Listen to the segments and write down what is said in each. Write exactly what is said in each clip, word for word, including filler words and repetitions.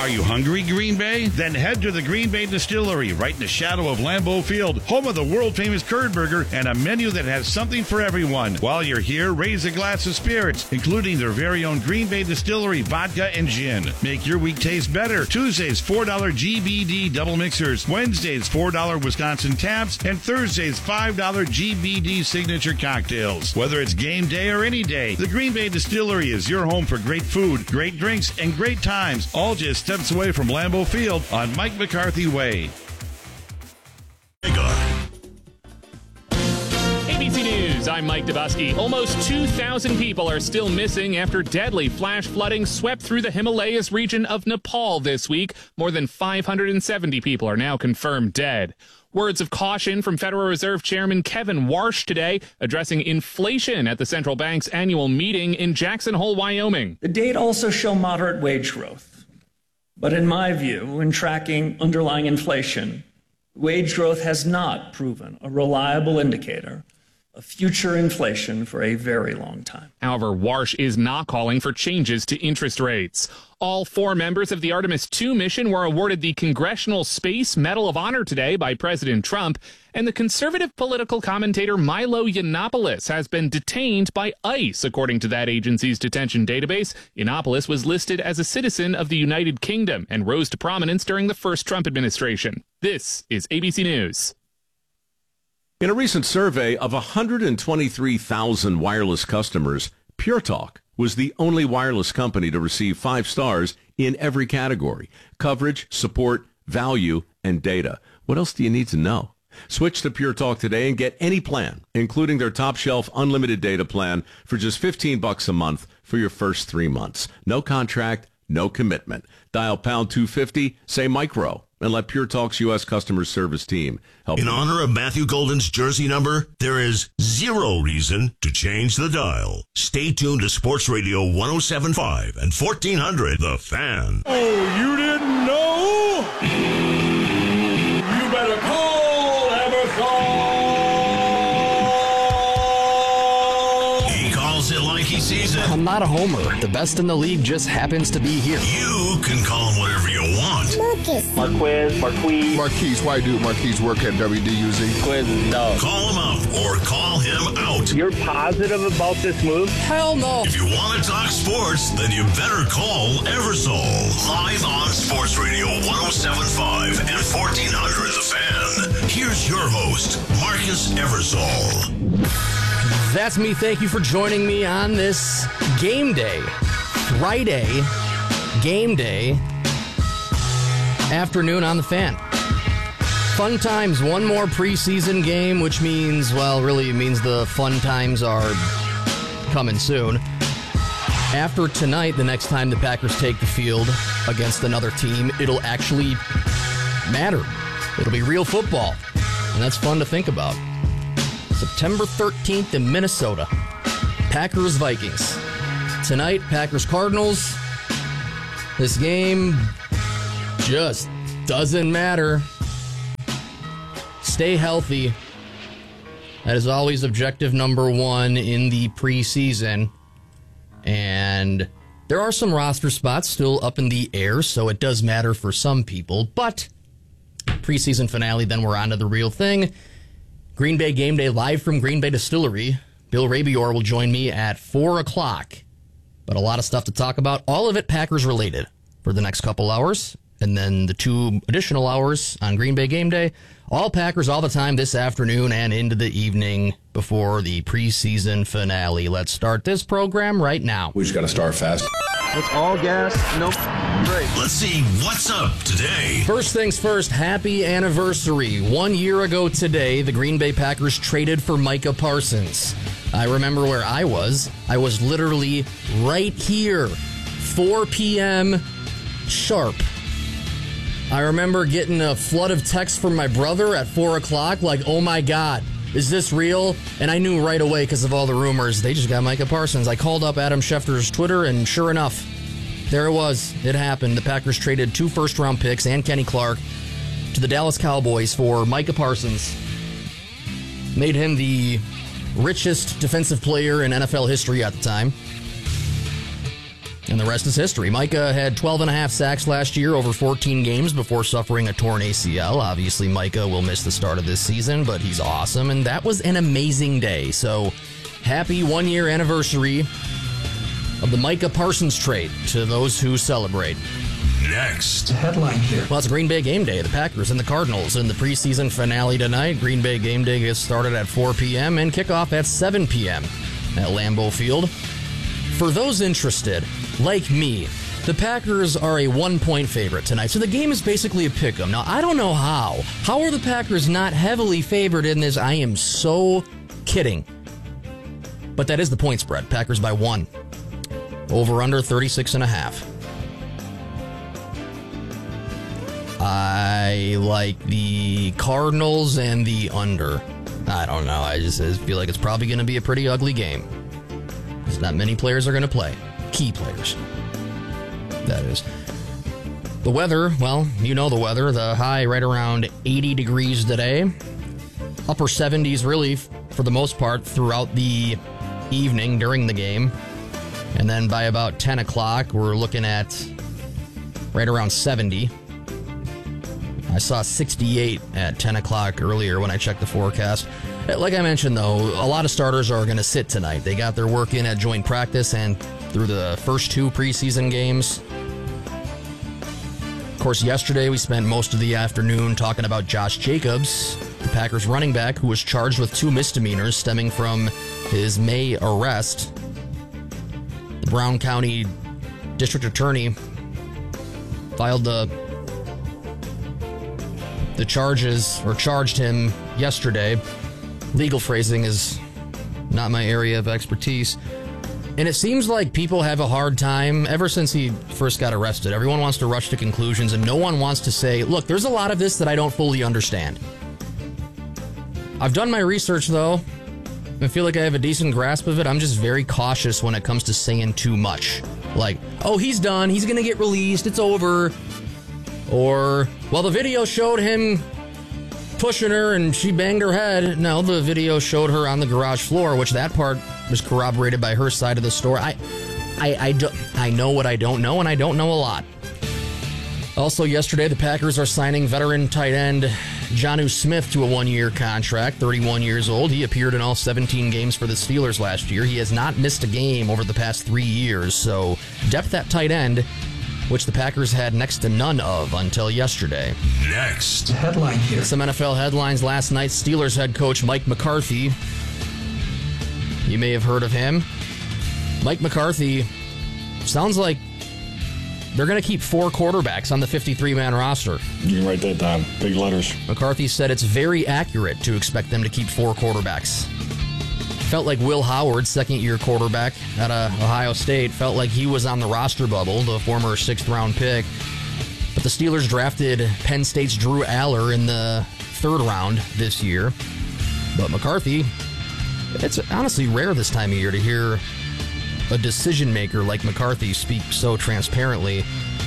Are you hungry, Green Bay? Then head to the Green Bay Distillery, right in the shadow of Lambeau Field, home of the world-famous curd burger and a menu that has something for everyone. While you're here, raise a glass of spirits, including their very own Green Bay Distillery vodka and gin. Make your week taste better. Tuesdays, four dollars G B D double mixers. Wednesdays, four dollars Wisconsin Taps. And Thursdays, five dollars G B D signature cocktails. Whether it's game day or any day, the Green Bay Distillery is your home for great food, great drinks, and great times, all just steps away from Lambeau Field on Mike McCarthy Way. A B C News, I'm Mike Dubusky. Almost two thousand people are still missing after deadly flash flooding swept through the Himalayas region of Nepal this week. More than five hundred seventy people are now confirmed dead. Words of caution from Federal Reserve Chairman Kevin Warsh today, addressing inflation at the central bank's annual meeting in Jackson Hole, Wyoming. The data also show moderate wage growth. But in my view, when tracking underlying inflation, wage growth has not proven a reliable indicator of future inflation for a very long time. However, Warsh is not calling for changes to interest rates. All four members of the Artemis two mission were awarded the Congressional Space Medal of Honor today by President Trump, and the conservative political commentator Milo Yiannopoulos has been detained by ICE. According to that agency's detention database, Yiannopoulos was listed as a citizen of the United Kingdom and rose to prominence during the first Trump administration. This is A B C News. In a recent survey of one hundred twenty-three thousand wireless customers, Pure Talk was the only wireless company to receive five stars in every category: coverage, support, value, and data. What else do you need to know? Switch to Pure Talk today and get any plan, including their top shelf unlimited data plan, for just fifteen bucks a month for your first three months. No contract, no commitment. Dial pound two fifty, say micro, and let Pure Talk's U S customer service team help. In honor of Matthew Golden's jersey number, there is zero reason to change the dial. Stay tuned to Sports Radio one oh seven point five and fourteen hundred The Fan. Oh, you didn't know? You better call Emerson. He calls it like he sees it. I'm not a homer. The best in the league just happens to be here. You can call him whatever you want. Marcus. Marquez, Marquise. Marquise, why do Marquise work at W D U Z? Marquez is dog. Call him up or call him out. You're positive about this move? Hell no. If you want to talk sports, then you better call Eversole. Live on Sports Radio one oh seven point five and fourteen hundred The Fan. Here's your host, Marcus Eversole. That's me. Thank you for joining me on this game day. Friday game day afternoon on The Fan. Fun times. One more preseason game, which means, well, really it means the fun times are coming soon. After tonight, the next time the Packers take the field against another team, it'll actually matter. It'll be real football. And that's fun to think about. September thirteenth in Minnesota. Packers Vikings. Tonight, Packers Cardinals. This game just doesn't matter. Stay healthy. That is always objective number one in the preseason. And there are some roster spots still up in the air, so it does matter for some people. But preseason finale, then we're on to the real thing. Green Bay Game Day live from Green Bay Distillery. Bill Rabior will join me at four o'clock. But a lot of stuff to talk about. All of it Packers related for the next couple hours. And then the two additional hours on Green Bay Game Day. All Packers all the time this afternoon and into the evening before the preseason finale. Let's start this program right now. We just got to start fast. It's all gas, no break. Let's see what's up today. First things first, happy anniversary. One year ago today, the Green Bay Packers traded for Micah Parsons. I remember where I was. I was literally right here, four p.m. sharp. I remember getting a flood of texts from my brother at four o'clock, like, oh my God, is this real? And I knew right away because of all the rumors, they just got Micah Parsons. I called up Adam Schefter's Twitter, and sure enough, there it was. It happened. The Packers traded two first-round picks and Kenny Clark to the Dallas Cowboys for Micah Parsons. Made him the richest defensive player in N F L history at the time. And the rest is history. Micah had twelve and a half sacks last year over fourteen games before suffering a torn A C L. Obviously, Micah will miss the start of this season, but he's awesome. And that was an amazing day. So happy one-year anniversary of the Micah Parsons trade to those who celebrate. Next. Headline here. Well, it's Green Bay game day. The Packers and the Cardinals in the preseason finale tonight. Green Bay game day gets started at four p.m. and kickoff at seven p.m. at Lambeau Field. For those interested, like me, the Packers are a one-point favorite tonight, so the game is basically a pick-em. Now, I don't know how. How are the Packers not heavily favored in this? I am so kidding. But that is the point spread. Packers by one. Over under thirty-six and a half. I like the Cardinals and the under. I don't know. I just I feel like it's probably going to be a pretty ugly game. Because not many players are going to play. Key players. That is. The weather, well, you know the weather. The high right around eighty degrees today. Upper seventies really, for the most part, throughout the evening during the game. And then by about ten o'clock, we're looking at right around seventy. I saw sixty-eight at ten o'clock earlier when I checked the forecast. Like I mentioned, though, a lot of starters are going to sit tonight. They got their work in at joint practice and through the first two preseason games. Of course, yesterday we spent most of the afternoon talking about Josh Jacobs, the Packers running back who was charged with two misdemeanors stemming from his May arrest. The Brown County District Attorney filed the the charges, or charged him yesterday. Legal phrasing is not my area of expertise. And it seems like people have a hard time, ever since he first got arrested. Everyone wants to rush to conclusions, and no one wants to say, look, there's a lot of this that I don't fully understand. I've done my research, though. I feel like I have a decent grasp of it. I'm just very cautious when it comes to saying too much. Like, oh, he's done. He's going to get released. It's over. Or, well, the video showed him pushing her and she banged her head. No, the video showed her on the garage floor, which that part was corroborated by her side of the story. I, I, I, do, I know what I don't know, and I don't know a lot. Also, yesterday, the Packers are signing veteran tight end Jonnu Smith to a one-year contract, thirty-one years old. He appeared in all seventeen games for the Steelers last year. He has not missed a game over the past three years, so depth at tight end, which the Packers had next to none of until yesterday. Next. Headline here. Some N F L headlines last night. Steelers head coach Mike McCarthy. You may have heard of him. Mike McCarthy sounds like they're going to keep four quarterbacks on the fifty-three man roster. You can write that down. Big letters. McCarthy said it's very accurate to expect them to keep four quarterbacks. Felt like Will Howard, second-year quarterback at uh, Ohio State, felt like he was on the roster bubble, the former sixth-round pick. But the Steelers drafted Penn State's Drew Aller in the third round this year. But McCarthy, it's honestly rare this time of year to hear a decision-maker like McCarthy speak so transparently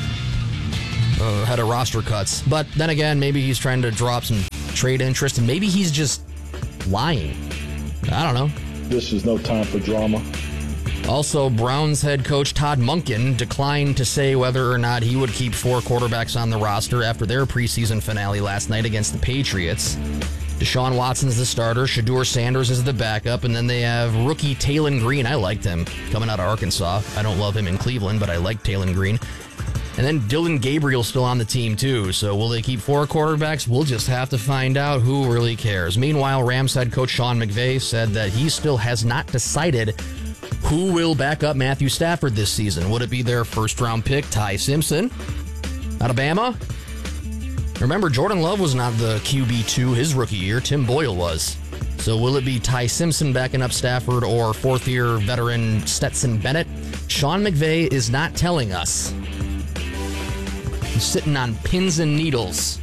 uh, ahead of roster cuts. But then again, maybe he's trying to draw up some trade interest, and maybe he's just lying. I don't know. This is no time for drama. Also, Browns head coach Todd Monken declined to say whether or not he would keep four quarterbacks on the roster after their preseason finale last night against the Patriots. Deshaun Watson's the starter, Shedeur Sanders is the backup, and then they have rookie Taylon Green. I liked him coming out of Arkansas. I don't love him in Cleveland, but I like Taylon Green. And then Dylan Gabriel's still on the team, too. So will they keep four quarterbacks? We'll just have to find out. Who really cares? Meanwhile, Rams head coach Sean McVay said that he still has not decided who will back up Matthew Stafford this season. Would it be their first-round pick, Ty Simpson, Alabama? Remember, Jordan Love was not the Q B two his rookie year. Tim Boyle was. So will it be Ty Simpson backing up Stafford or fourth-year veteran Stetson Bennett? Sean McVay is not telling us. He's sitting on pins and needles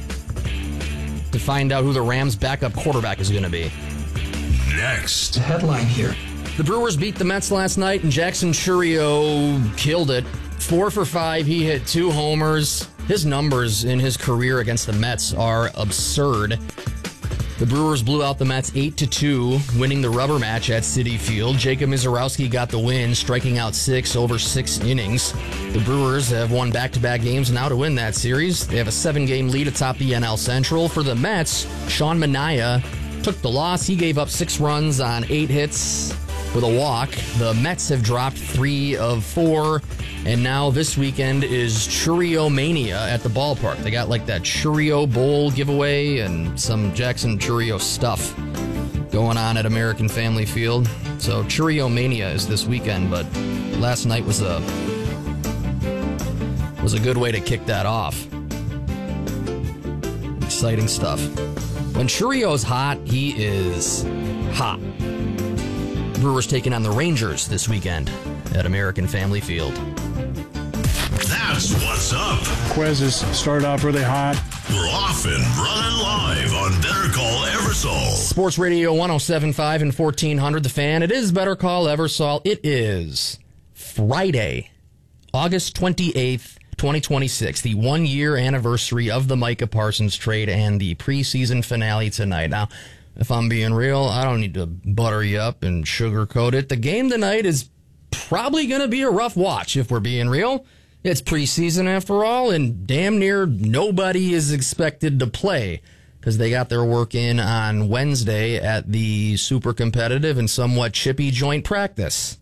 to find out who the Rams' backup quarterback is going to be. Next. Headline here. The Brewers beat the Mets last night, and Jackson Chourio killed it. Four for five. He hit two homers. His numbers in his career against the Mets are absurd. The Brewers blew out the Mets eight to two, winning the rubber match at Citi Field. Jacob Misiorowski got the win, striking out six over six innings. The Brewers have won back-to-back games now to win that series. They have a seven-game lead atop the N L Central. For the Mets, Sean Manaea took the loss. He gave up six runs on eight hits with a walk. The Mets have dropped three of four. And now this weekend is Churro Mania at the ballpark. They got like that Churro Bowl giveaway and some Jackson Churro stuff going on at American Family Field. So Churro Mania is this weekend, but last night was a was a good way to kick that off. Exciting stuff. When Churro's hot, he is hot. Brewers taking on the Rangers this weekend at American Family Field. That's what's up. Quizzes started off really hot. We're off and running live on Better Call Eversole. Sports Radio one oh seven point five and fourteen hundred The Fan. It is Better Call Eversole. It is Friday, August twenty-eighth, twenty twenty-six, the one-year anniversary of the Micah Parsons trade and the preseason finale tonight. Now, if I'm being real, I don't need to butter you up and sugarcoat it. The game tonight is probably going to be a rough watch, if we're being real. It's preseason after all, and damn near nobody is expected to play because they got their work in on Wednesday at the super competitive and somewhat chippy joint practice.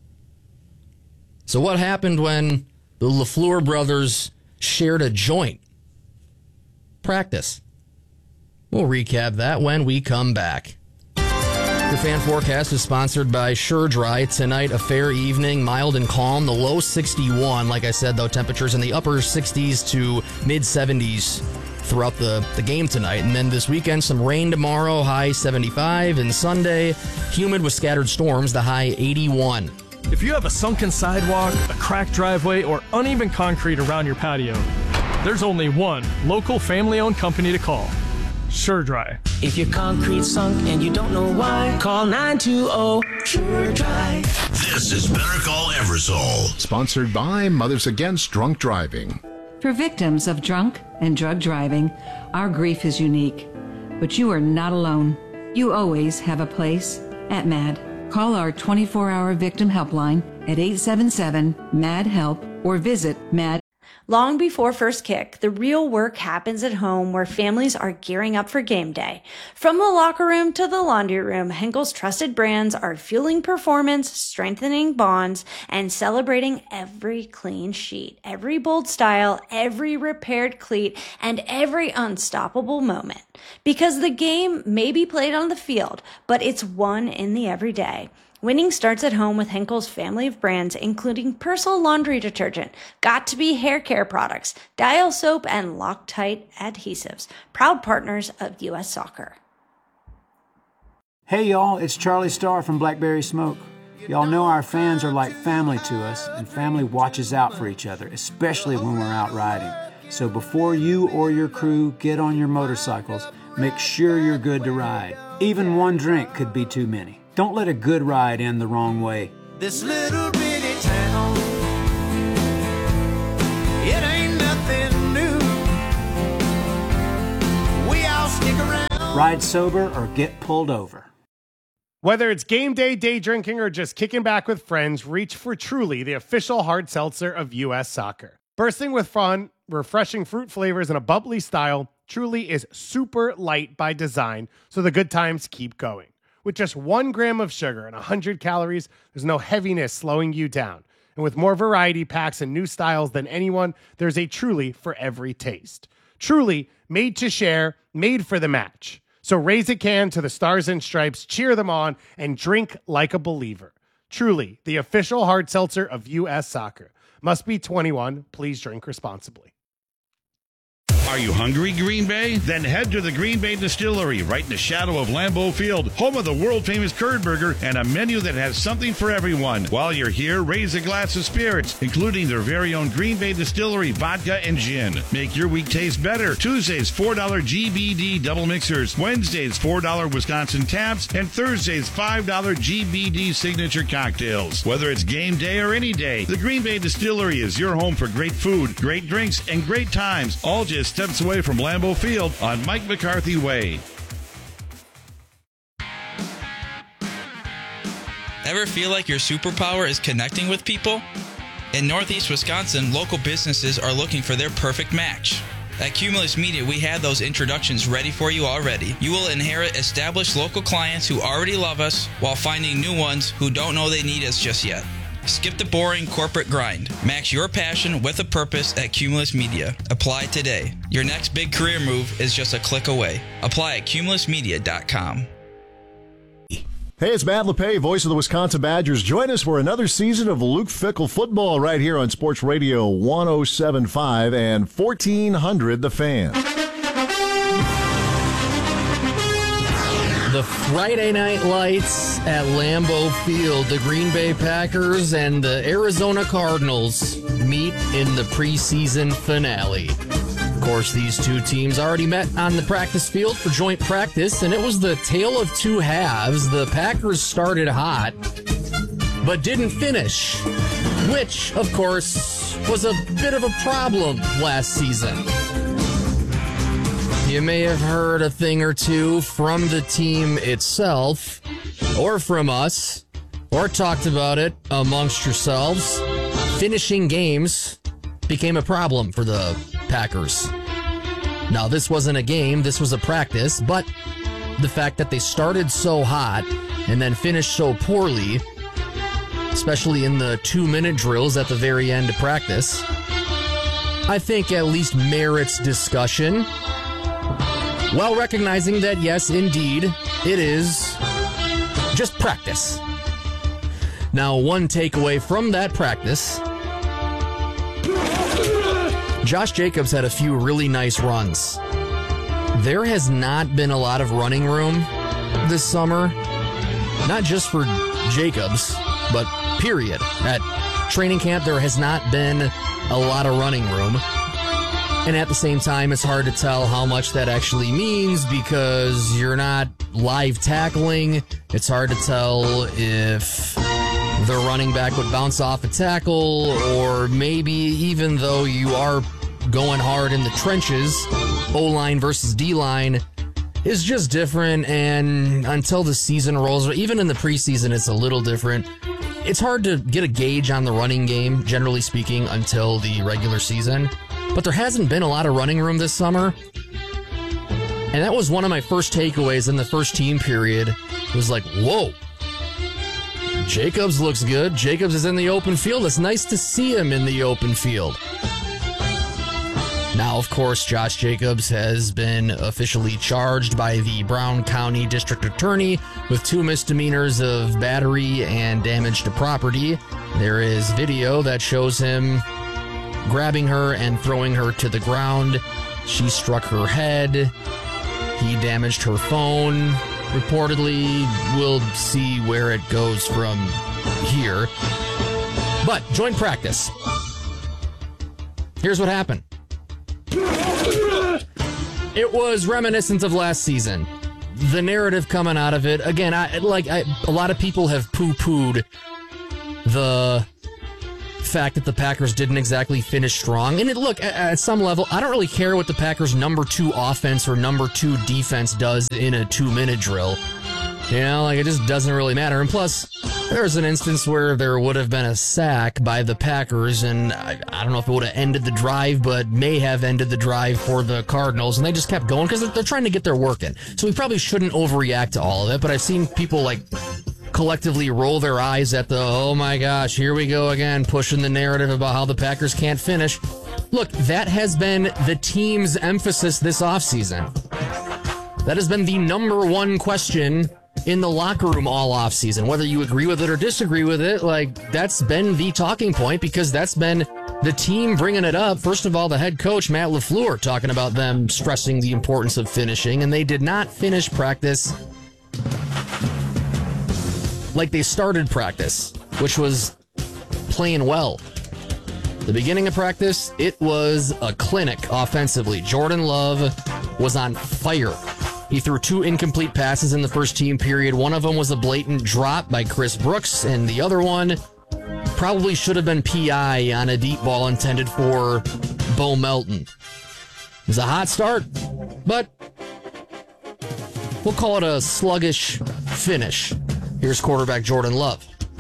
So what happened when the LaFleur brothers shared a joint practice? We'll recap that when we come back. Your fan forecast is sponsored by Sure Dry. Tonight, a fair evening, mild and calm. The low sixty-one. Like I said, though, temperatures in the upper sixties to mid seventies throughout the, the game tonight. And then this weekend, some rain tomorrow, high seventy-five. And Sunday, humid with scattered storms, the high eighty-one. If you have a sunken sidewalk, a cracked driveway, or uneven concrete around your patio, there's only one local family-owned company to call. Sure Dry. If your concrete's sunk and you don't know why, call nine two zero Sure Dry. This is Better Call Eversole. Sponsored by Mothers Against Drunk Driving. For victims of drunk and drug driving, our grief is unique. But you are not alone. You always have a place at MAD. Call our twenty-four hour victim helpline at eight seven seven M A D HELP or visit MAD. Long before first kick, the real work happens at home where families are gearing up for game day. From the locker room to the laundry room, Henkel's trusted brands are fueling performance, strengthening bonds, and celebrating every clean sheet, every bold style, every repaired cleat, and every unstoppable moment. Because the game may be played on the field, but it's won in the everyday. Winning starts at home with Henkel's family of brands, including Persil laundry detergent, Got2b hair care products, Dial soap, and Loctite adhesives, proud partners of U S Soccer. Hey y'all, it's Charlie Starr from Blackberry Smoke. Y'all know our fans are like family to us, and family watches out for each other, especially when we're out riding. So before you or your crew get on your motorcycles, make sure you're good to ride. Even one drink could be too many. Don't let a good ride end the wrong way. This little bitty town, it ain't nothing new. We all stick around. Ride sober or get pulled over. Whether it's game day, day drinking, or just kicking back with friends, reach for Truly, the official hard seltzer of U S Soccer. Bursting with fun, refreshing fruit flavors, and a bubbly style, Truly is super light by design, so the good times keep going. With just one gram of sugar and one hundred calories, there's no heaviness slowing you down. And with more variety packs and new styles than anyone, there's a Truly for every taste. Truly, made to share, made for the match. So raise a can to the Stars and Stripes, cheer them on, and drink like a believer. Truly, the official hard seltzer of U S Soccer. Must be twenty-one. Please drink responsibly. Are you hungry, Green Bay? Then head to the Green Bay Distillery, right in the shadow of Lambeau Field, home of the world-famous Curd Burger and a menu that has something for everyone. While you're here, raise a glass of spirits, including their very own Green Bay Distillery vodka and gin. Make your week taste better. Tuesdays, four dollar G B D double mixers. Wednesdays, four dollar Wisconsin taps. And Thursdays, five dollar G B D signature cocktails. Whether it's game day or any day, the Green Bay Distillery is your home for great food, great drinks, and great times, all just steps away from Lambeau Field on Mike McCarthy Way. Ever feel like your superpower is connecting with people? In Northeast Wisconsin, local businesses are looking for their perfect match. At Cumulus Media, we have those introductions ready for you already. You will inherit established local clients who already love us while finding new ones who don't know they need us just yet. Skip the boring corporate grind. Match your passion with a purpose at Cumulus Media. Apply today. Your next big career move is just a click away. Apply at cumulus media dot com. Hey, it's Matt LePay, voice of the Wisconsin Badgers. Join us for another season of Luke Fickell football right here on Sports Radio one oh seven point five and fourteen hundred The Fan. The Friday Night Lights at Lambeau Field. The Green Bay Packers and the Arizona Cardinals meet in the preseason finale. Of course, these two teams already met on the practice field for joint practice, and it was the tale of two halves. The Packers started hot, but didn't finish, which, of course, was a bit of a problem last season. You may have heard a thing or two from the team itself, or from us, or talked about it amongst yourselves. Finishing games became a problem for the Packers. Now, this wasn't a game, this was a practice, but the fact that they started so hot and then finished so poorly, especially in the two-minute drills at the very end of practice, I think at least merits discussion. While recognizing that, yes, indeed, it is just practice. Now, one takeaway from that practice, Josh Jacobs had a few really nice runs. There has not been a lot of running room this summer, not just for Jacobs, but period. At training camp, there has not been a lot of running room. And at the same time, it's hard to tell how much that actually means because you're not live tackling. It's hard to tell if the running back would bounce off a tackle, or maybe even though you are going hard in the trenches, O-line versus D-line is just different. And until the season rolls, even in the preseason, it's a little different. It's hard to get a gauge on the running game, generally speaking, until the regular season. But there hasn't been a lot of running room this summer. And that was one of my first takeaways in the first team period. It was like, whoa. Jacobs looks good. Jacobs is in the open field. It's nice to see him in the open field. Now, of course, Josh Jacobs has been officially charged by the Brown County District Attorney with two misdemeanors of battery and damage to property. There is video that shows him grabbing her and throwing her to the ground. She struck her head. He damaged her phone. Reportedly, we'll see where it goes from here. But joint practice. Here's what happened. It was reminiscent of last season. The narrative coming out of it, again, I, like I, a lot of people have poo-pooed the fact that the Packers didn't exactly finish strong. And it, look, at, at some level, I don't really care what the Packers' number two offense or number two defense does in a two-minute drill. You know, like, it just doesn't really matter. And plus, there's an instance where there would have been a sack by the Packers, and I, I don't know if it would have ended the drive, but may have ended the drive for the Cardinals, and they just kept going because they're, they're trying to get their work in. So we probably shouldn't overreact to all of it, but I've seen people, like, collectively roll their eyes at the, oh my gosh, here we go again, pushing the narrative about how the Packers can't finish. Look, that has been the team's emphasis this offseason. That has been the number one question in the locker room all offseason. Whether you agree with it or disagree with it, like, that's been the talking point because that's been the team bringing it up. First of all, the head coach, Matt LaFleur, talking about them stressing the importance of finishing, and they did not finish practice like they started practice, which was playing well. The beginning of practice, it was a clinic offensively. Jordan Love was on fire. He threw two incomplete passes in the first team period. One of them was a blatant drop by Chris Brooks, and the other one probably should have been P I on a deep ball intended for Bo Melton. It was a hot start, but we'll call it a sluggish finish. Here's quarterback Jordan Love.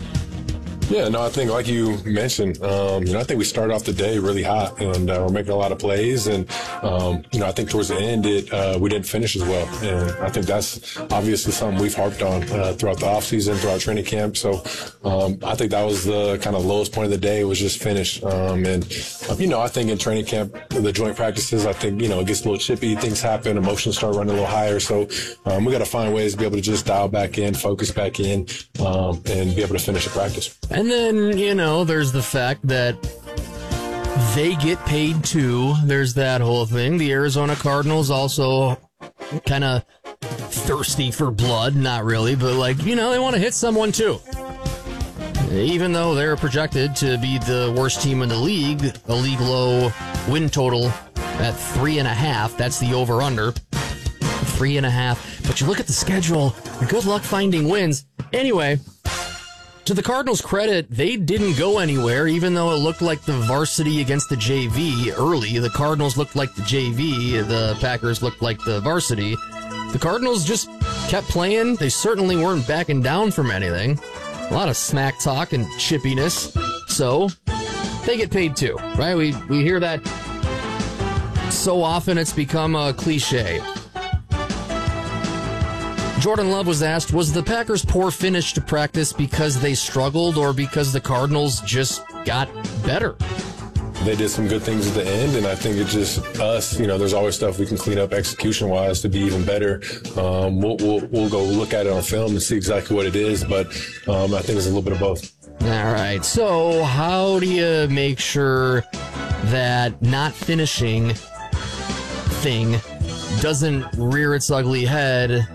Yeah, no, I think like you mentioned, um, you know, I think we started off the day really hot, and uh, we're making a lot of plays, and um, you know, I think towards the end, it uh, we didn't finish as well, and I think that's obviously something we've harped on uh, throughout the offseason, throughout training camp. So um, I think that was the kind of lowest point of the day, was just finish. Um, and uh, you know, I think in training camp, the joint practices, I think you know it gets a little chippy, things happen, emotions start running a little higher. So um, we got to find ways to be able to just dial back in, focus back in, um, and be able to finish the practice. And then, you know, there's the fact that they get paid too. There's that whole thing. The Arizona Cardinals also kind of thirsty for blood. Not really, but like, you know, they want to hit someone too. Even though they're projected to be the worst team in the league, a league low win total at three and a half. That's the over-under. Three and a half. But you look at the schedule, good luck finding wins. Anyway, to the Cardinals' credit, they didn't go anywhere, even though it looked like the varsity against the J V early. The Cardinals looked like the J V. The Packers looked like the varsity. The Cardinals just kept playing. They certainly weren't backing down from anything. A lot of smack talk and chippiness. So, they get paid too, right? We, we hear that so often it's become a cliche. Jordan Love was asked, was the Packers' poor finish to practice because they struggled or because the Cardinals just got better? They did some good things at the end, and I think it's just us. You know, there's always stuff we can clean up execution-wise to be even better. Um, we'll, we'll, we'll go look at it on film and see exactly what it is, but um, I think it's a little bit of both. All right. So how do you make sure that not finishing thing doesn't rear its ugly head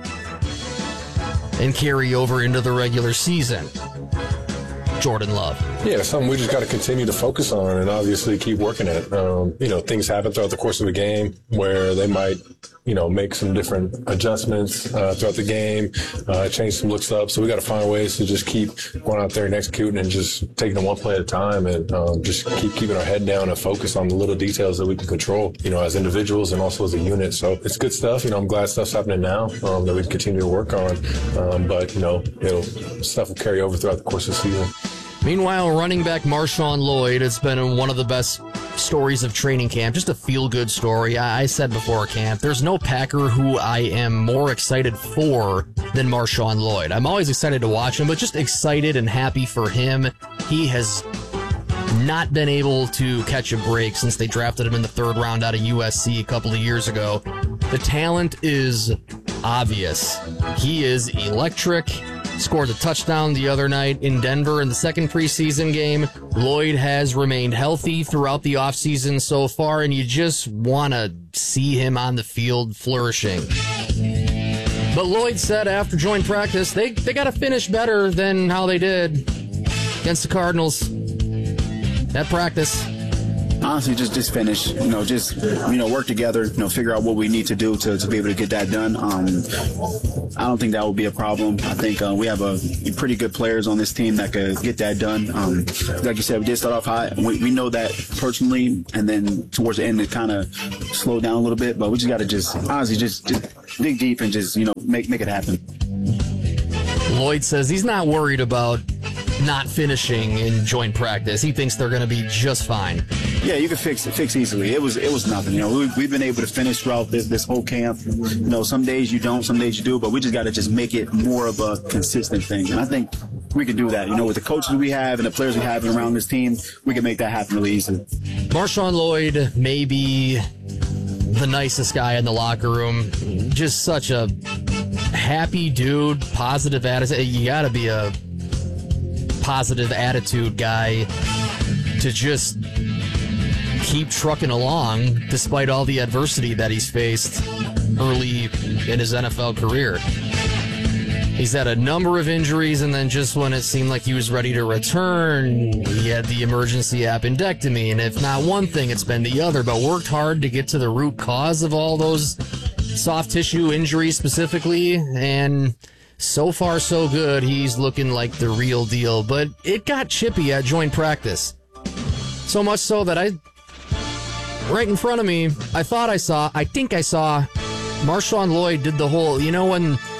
and carry over into the regular season? Jordan Love. Yeah, something we just got to continue to focus on and obviously keep working at. Um, you know, things happen throughout the course of a game where they might, you know, make some different adjustments uh, throughout the game, uh, change some looks up. So we got to find ways to just keep going out there and executing and just taking it one play at a time and um, just keep keeping our head down and focus on the little details that we can control, you know, as individuals and also as a unit. So it's good stuff. You know, I'm glad stuff's happening now um, that we can continue to work on. Um, but, you know, it'll, stuff will carry over throughout the course of the season. Meanwhile, running back Marshawn Lloyd, it's been one of the best stories of training camp. Just a feel-good story. I said before camp, there's no Packer who I am more excited for than Marshawn Lloyd. I'm always excited to watch him, but just excited and happy for him. He has not been able to catch a break since they drafted him in the third round out of U S C a couple of years ago. The talent is obvious. He is electric. Scored a touchdown the other night in Denver in the second preseason game. Lloyd has remained healthy throughout the offseason so far, and you just want to see him on the field flourishing. But Lloyd said after joint practice, they, they got to finish better than how they did against the Cardinals at practice. Honestly, just just finish, you know, just, you know, work together, you know, figure out what we need to do to, to be able to get that done. Um, I don't think that will be a problem. I think uh, we have a pretty good players on this team that could get that done. Um, like you said, we did start off hot. We, we know that personally, and then towards the end it kind of slowed down a little bit. But we just got to just honestly just, just dig deep and just, you know, make make it happen. Lloyd says he's not worried about not finishing in joint practice. He thinks they're going to be just fine. Yeah, you can fix it, fix easily. It was it was nothing. You know, we, we've been able to finish throughout this this whole camp. You know, some days you don't, some days you do, but we just got to just make it more of a consistent thing. And I think we can do that. You know, with the coaches we have and the players we have around this team, we can make that happen really easily. Marshawn Lloyd may be the nicest guy in the locker room. Just such a happy dude, positive attitude. You got to be a positive attitude guy to just keep trucking along despite all the adversity that he's faced early in his N F L career. He's had a number of injuries, and then just when it seemed like he was ready to return, he had the emergency appendectomy, and if not one thing, it's been the other, but worked hard to get to the root cause of all those soft tissue injuries specifically, and so far so good. He's looking like the real deal, but it got chippy at joint practice. So much so that I, right in front of me, I thought I saw, I think I saw Marshawn Lloyd did the whole, you know when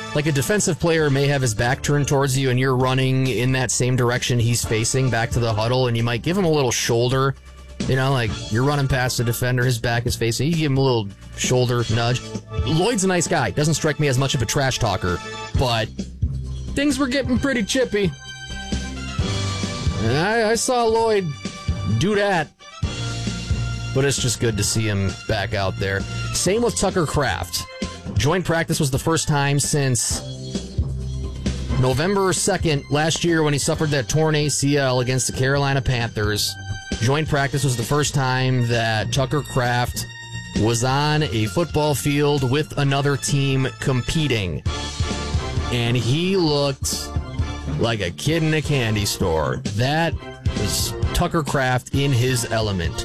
like a defensive player may have his back turned towards you and you're running in that same direction he's facing back to the huddle, and you might give him a little shoulder. You know, like you're running past the defender, his back is facing, you give him a little shoulder nudge. Lloyd's a nice guy. Doesn't strike me as much of a trash talker, but things were getting pretty chippy. And I, I saw Lloyd do that. But it's just good to see him back out there. Same with Tucker Kraft. Joint practice was the first time since November second last year when he suffered that torn A C L against the Carolina Panthers. Joint practice was the first time that Tucker Kraft was on a football field with another team competing. And he looked like a kid in a candy store. That was Tucker Kraft in his element.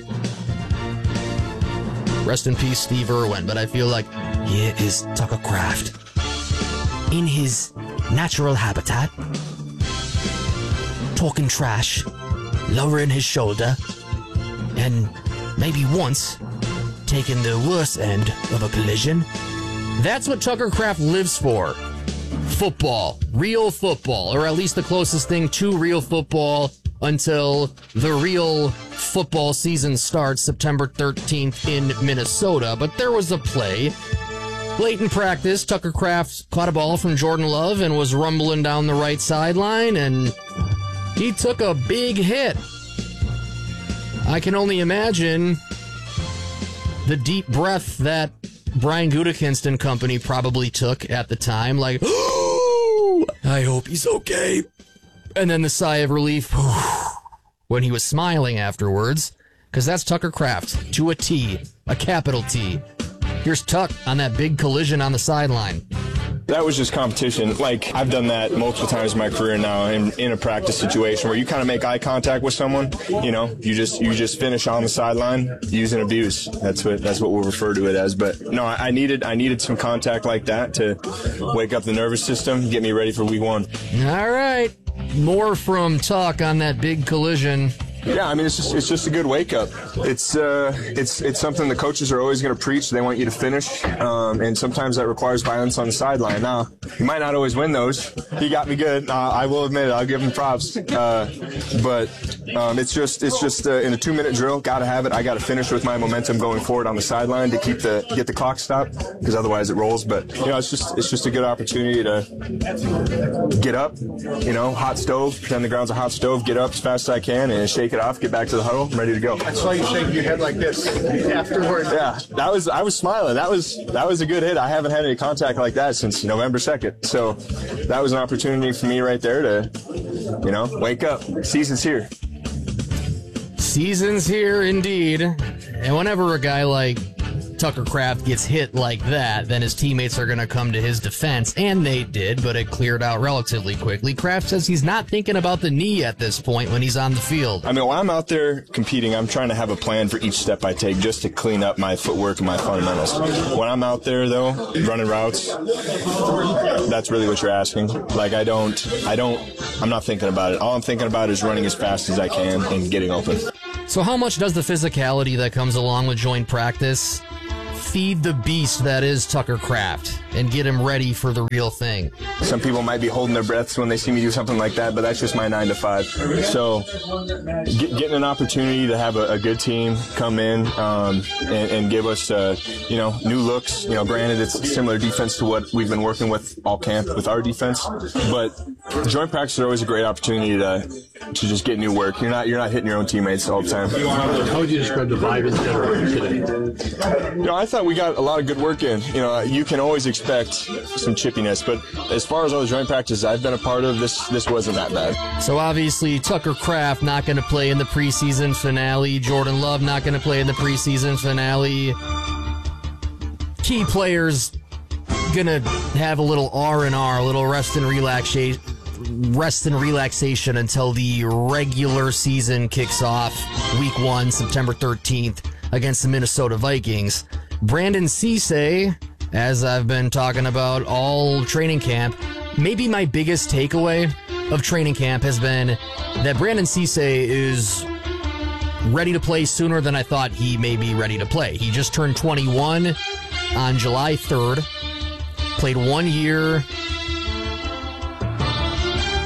Rest in peace, Steve Irwin, but I feel like here is Tucker Kraft in his natural habitat, talking trash, lowering his shoulder, and maybe once taking the worst end of a collision. That's what Tucker Kraft lives for. Football. Real football, or at least the closest thing to real football until the real football season starts September thirteenth in Minnesota. But there was a play. Late in practice, Tucker Kraft caught a ball from Jordan Love and was rumbling down the right sideline, and he took a big hit. I can only imagine the deep breath that Brian Gutekunst and company probably took at the time, like, oh, I hope he's okay. And then the sigh of relief when he was smiling afterwards, because that's Tucker Kraft to a T, a capital T. Here's Tuck on that big collision on the sideline. That was just competition. Like, I've done that multiple times in my career now in, in a practice situation where you kind of make eye contact with someone. You know, you just you just finish on the sideline, use and abuse. That's what that's what we'll refer to it as. But no, I, I needed I needed some contact like that to wake up the nervous system, get me ready for week one. All right, more from Tuck on that big collision. Yeah, I mean, it's just it's just a good wake up. It's uh, it's it's something the coaches are always going to preach. They want you to finish, um, and sometimes that requires violence on the sideline. Now, you might not always win those. He got me good. Uh, I will admit it. I'll give him props. Uh, but um, it's just it's just uh, in a two minute drill. Got to have it. I got to finish with my momentum going forward on the sideline to keep the get the clock stopped, because otherwise it rolls. But you know, it's just it's just a good opportunity to get up. You know, hot stove. Pretend the ground's a hot stove. Get up as fast as I can and shake it off, get back to the huddle, I'm ready to go. I saw you shaking your head like this afterwards. Yeah, that was I was smiling. That was that was a good hit. I haven't had any contact like that since November second. So that was an opportunity for me right there to, you know, wake up. Season's here. Season's here indeed. And whenever a guy like Tucker Kraft gets hit like that, then his teammates are going to come to his defense, and they did, but it cleared out relatively quickly. Kraft says he's not thinking about the knee at this point when he's on the field. I mean, when I'm out there competing, I'm trying to have a plan for each step I take just to clean up my footwork and my fundamentals. When I'm out there, though, running routes, that's really what you're asking. Like, I don't, I don't, I'm not thinking about it. All I'm thinking about is running as fast as I can and getting open. So how much does the physicality that comes along with joint practice feed the beast that is Tucker Kraft and get him ready for the real thing? Some people might be holding their breaths when they see me do something like that, but that's just my nine to five. So get, getting an opportunity to have a, a good team come in um, and, and give us, uh, you know, new looks. You know, granted, it's similar defense to what we've been working with all camp with our defense, but joint practice is always a great opportunity to to just get new work. You're not you're not hitting your own teammates all the time. How would you describe the vibe in general today? You know, I thought we got a lot of good work in. You know, you can always expect some chippiness, but as far as all the joint practices I've been a part of, this this wasn't that bad. So obviously Tucker Kraft not going to play in the preseason finale. Jordan Love not going to play in the preseason finale. Key players going to have a little R and R, a little rest and relaxation. Rest and relaxation until the regular season kicks off week one, September thirteenth, against the Minnesota Vikings. Brandon Cisse, as I've been talking about all training camp, maybe my biggest takeaway of training camp has been that Brandon Cisse is ready to play sooner than I thought he may be ready to play. He just turned twenty-one on July third, played one year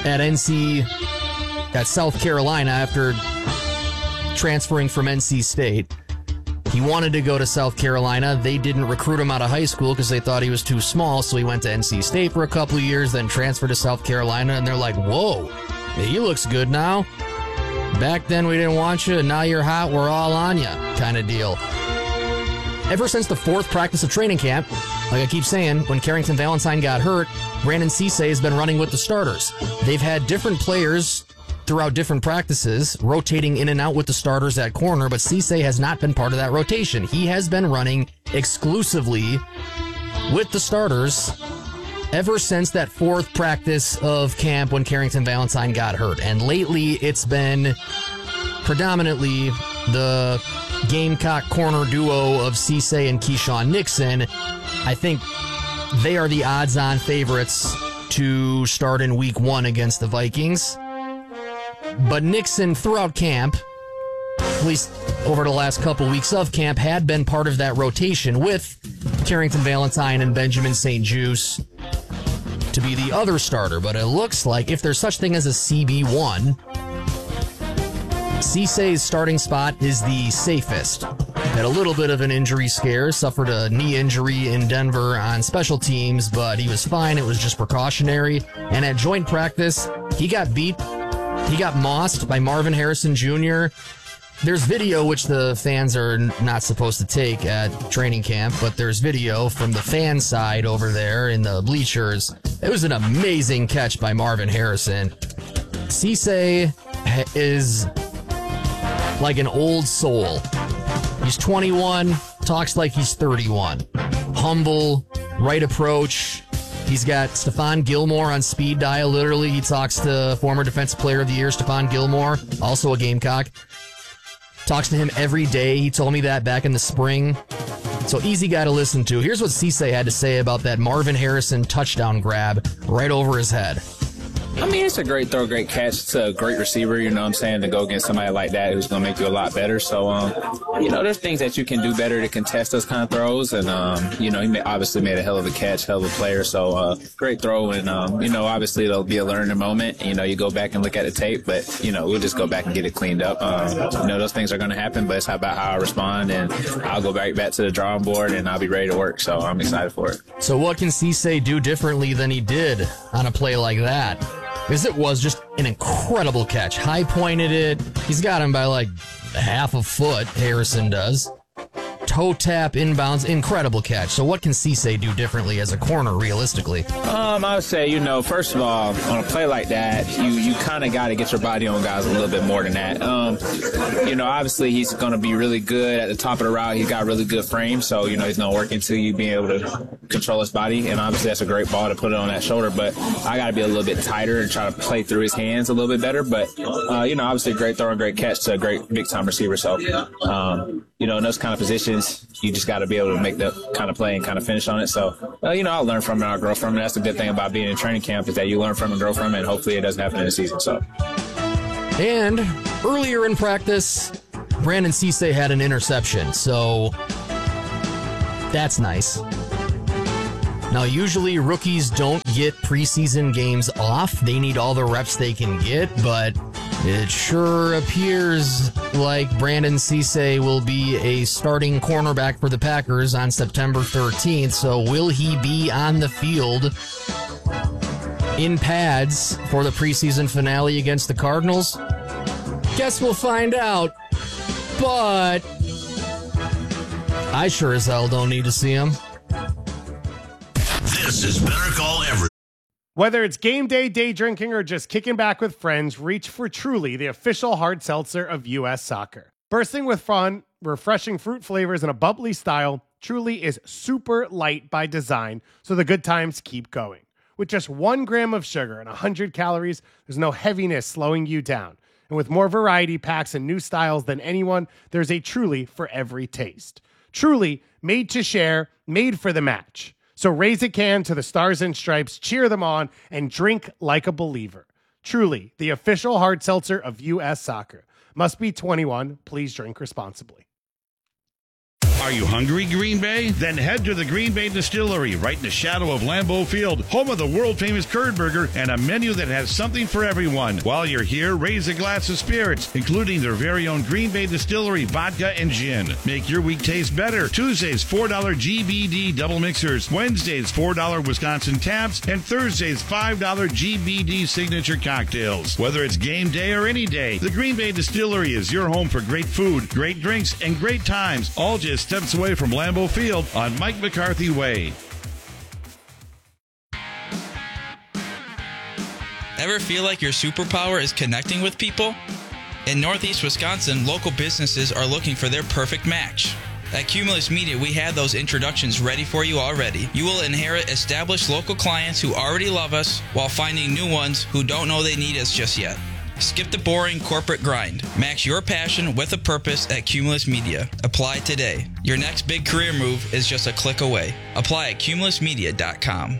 at N C, at South Carolina after transferring from N C State. He wanted to go to South Carolina. They didn't recruit him out of high school because they thought he was too small, so he went to N C State for a couple of years, then transferred to South Carolina, and they're like, whoa, he looks good now. Back then we didn't want you, and now you're hot, we're all on you, kind of deal. Ever since the fourth practice of training camp, like I keep saying, when Carrington Valentine got hurt, Brandon Cisse has been running with the starters. They've had different players throughout different practices, rotating in and out with the starters at corner, but Cisse has not been part of that rotation. He has been running exclusively with the starters ever since that fourth practice of camp when Carrington Valentine got hurt. And lately, it's been predominantly the Gamecock corner duo of Cisse and Keyshawn Nixon. I think they are the odds-on favorites to start in week one against the Vikings. But Nixon, throughout camp, at least over the last couple weeks of camp, had been part of that rotation with Carrington Valentine and Benjamin Saint Juste to be the other starter. But it looks like if there's such thing as a C B one, Cisse's starting spot is the safest. Had a little bit of an injury scare, suffered a knee injury in Denver on special teams, but he was fine. It was just precautionary. And at joint practice, he got beat. He got mossed by Marvin Harrison Junior There's video, which the fans are not supposed to take at training camp, but there's video from the fan side over there in the bleachers. It was an amazing catch by Marvin Harrison. Cisse is like an old soul. He's twenty-one, talks like he's thirty-one. Humble, right approach. He's got Stephon Gilmore on speed dial, literally. He talks to former Defensive Player of the Year, Stephon Gilmore, also a Gamecock. Talks to him every day. He told me that back in the spring. So easy guy to listen to. Here's what Cisse had to say about that Marvin Harrison touchdown grab right over his head. I mean, it's a great throw, great catch. It's a great receiver, you know what I'm saying, to go against somebody like that who's going to make you a lot better. So, um, you know, there's things that you can do better to contest those kind of throws. And, um, you know, he may, obviously made a hell of a catch, hell of a player. So, uh, great throw. And, um, you know, obviously it'll be a learning moment. You know, you go back and look at the tape, but, you know, we'll just go back and get it cleaned up. Um, you know, those things are going to happen, but it's about how I respond. And I'll go back, back to the drawing board and I'll be ready to work. So I'm excited for it. So what can Cisse do differently than he did on a play like that? Because it was just an incredible catch. High pointed it. He's got him by like half a foot, Harrison does. Toe tap, inbounds, incredible catch. So what can Cisse do differently as a corner, realistically? Um, I would say, you know, first of all, on a play like that, you, you kind of got to get your body on guys a little bit more than that. Um, you know, obviously he's going to be really good at the top of the route. He's got really good frame, so, you know, he's going to work into you being able to control his body, and obviously that's a great ball to put it on that shoulder, but I got to be a little bit tighter and try to play through his hands a little bit better. But, uh, you know, obviously great throw and great catch to a great big-time receiver. So, um, you know, in those kind of positions, you just got to be able to make that kind of play and kind of finish on it. So, uh, you know, I'll learn from it, I'll grow from it. That's the good thing about being in training camp is that you learn from it and grow from it, and hopefully it doesn't happen in the season. So, and earlier in practice, Brandon Cisse had an interception, so that's nice. Now, usually rookies don't get preseason games off. They need all the reps they can get, but it sure appears like Brandon Cisse will be a starting cornerback for the Packers on September thirteenth. So will he be on the field in pads for the preseason finale against the Cardinals? Guess we'll find out. But I sure as hell don't need to see him. This is Better Call Everett. Whether it's game day, day drinking, or just kicking back with friends, reach for Truly, the official hard seltzer of U S Soccer. Bursting with fun, refreshing fruit flavors, and a bubbly style, Truly is super light by design, so the good times keep going. With just one gram of sugar and one hundred calories, there's no heaviness slowing you down. And with more variety packs and new styles than anyone, there's a Truly for every taste. Truly, made to share, made for the match. So raise a can to the Stars and Stripes, cheer them on, and drink like a believer. Truly, the official hard seltzer of U S Soccer. Must be twenty-one. Please drink responsibly. Are you hungry, Green Bay? Then head to the Green Bay Distillery, right in the shadow of Lambeau Field, home of the world-famous curd burger and a menu that has something for everyone. While you're here, raise a glass of spirits, including their very own Green Bay Distillery vodka and gin. Make your week taste better. Tuesdays, four dollar G B D double mixers. Wednesdays, four dollar Wisconsin taps. And Thursdays, five dollar G B D signature cocktails. Whether it's game day or any day, the Green Bay Distillery is your home for great food, great drinks, and great times, all just steps away from Lambeau Field on Mike McCarthy Way. Ever feel like your superpower is connecting with people? In Northeast Wisconsin, local businesses are looking for their perfect match. At Cumulus Media, we have those introductions ready for you already. You will inherit established local clients who already love us while finding new ones who don't know they need us just yet. Skip the boring corporate grind. Match your passion with a purpose at Cumulus Media. Apply today. Your next big career move is just a click away. Apply at cumulus media dot com.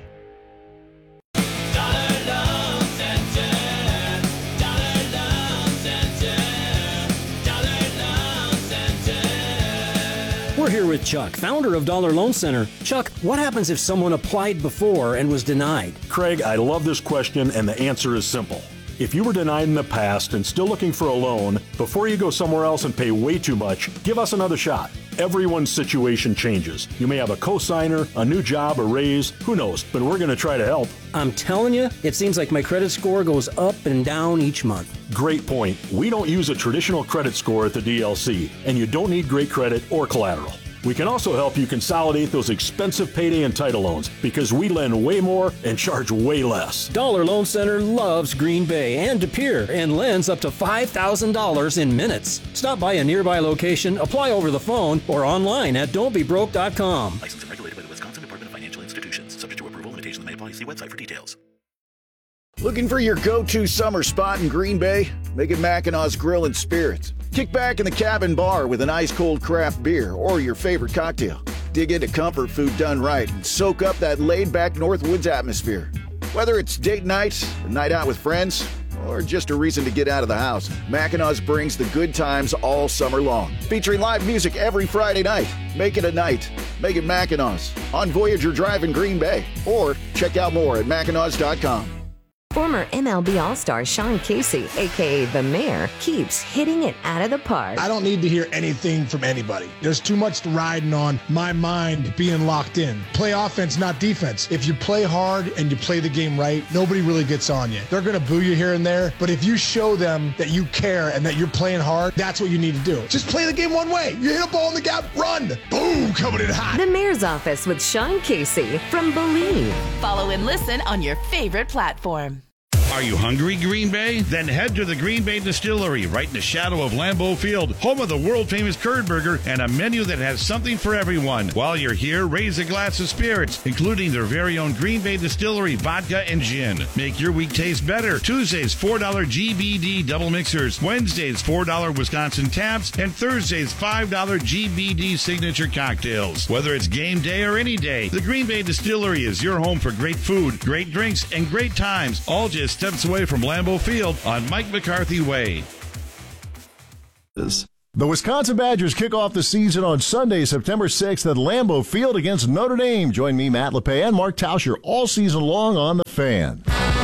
We're here with Chuck, founder of Dollar Loan Center. Chuck, what happens if someone applied before and was denied? Craig, I love this question, and the answer is simple. If you were denied in the past and still looking for a loan, before you go somewhere else and pay way too much, give us another shot. Everyone's situation changes. You may have a cosigner, a new job, a raise, who knows, but we're going to try to help. I'm telling you, it seems like my credit score goes up and down each month. Great point. We don't use a traditional credit score at the D L C, and you don't need great credit or collateral. We can also help you consolidate those expensive payday and title loans because we lend way more and charge way less. Dollar Loan Center loves Green Bay and De Pere and lends up to five thousand dollars in minutes. Stop by a nearby location, apply over the phone, or online at don't be broke dot com. Licensed and regulated by the Wisconsin Department of Financial Institutions. Subject to approval, limitations may apply. See website for details. Looking for your go-to summer spot in Green Bay? Make it Mackinaw's Grill and Spirits. Kick back in the cabin bar with an ice-cold craft beer or your favorite cocktail. Dig into comfort food done right and soak up that laid-back Northwoods atmosphere. Whether it's date night, a night out with friends, or just a reason to get out of the house, Mackinaw's brings the good times all summer long. Featuring live music every Friday night. Make it a night. Make it Mackinaw's on Voyager Drive in Green Bay. Or check out more at Mackinaws dot com. Former M L B All-Star Sean Casey, a k a. The Mayor, keeps hitting it out of the park. I don't need to hear anything from anybody. There's too much riding on my mind being locked in. Play offense, not defense. If you play hard and you play the game right, nobody really gets on you. They're going to boo you here and there, but if you show them that you care and that you're playing hard, that's what you need to do. Just play the game one way. You hit a ball in the gap, run. Boom, coming in hot. The Mayor's Office with Sean Casey from Believe. Follow and listen on your favorite platform. Are you hungry, Green Bay? Then head to the Green Bay Distillery, right in the shadow of Lambeau Field, home of the world-famous curd burger and a menu that has something for everyone. While you're here, raise a glass of spirits, including their very own Green Bay Distillery vodka and gin. Make your week taste better. Tuesdays, four dollar G B D double mixers. Wednesdays, four dollar Wisconsin taps. And Thursdays, five dollar G B D signature cocktails. Whether it's game day or any day, the Green Bay Distillery is your home for great food, great drinks, and great times, all just steps away from Lambeau Field on Mike McCarthy Way. The Wisconsin Badgers kick off the season on Sunday, September sixth at Lambeau Field against Notre Dame. Join me, Matt LePay, and Mark Tauscher all season long on The Fan.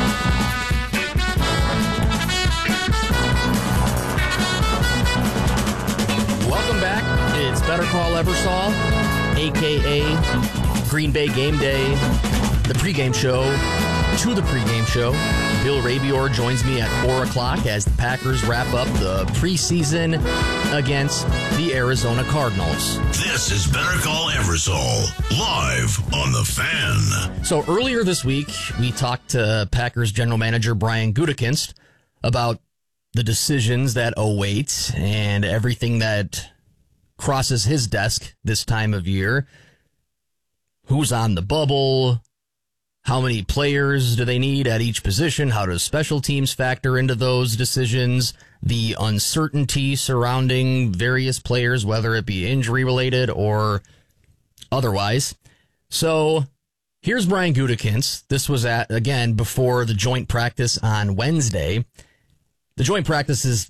Welcome back. It's Better Call Eversole, a k a. Green Bay Game Day, the pregame show to the pregame show. Bill Rabior joins me at four o'clock as the Packers wrap up the preseason against the Arizona Cardinals. This is Better Call Eversole, live on The Fan. So earlier this week, we talked to Packers general manager Brian Gutekunst about the decisions that await and everything that crosses his desk this time of year. Who's on the bubble? How many players do they need at each position? How does special teams factor into those decisions? The uncertainty surrounding various players, whether it be injury related or otherwise. So here's Brian Gutekunst. This was at, again, before the joint practice on Wednesday. The joint practice is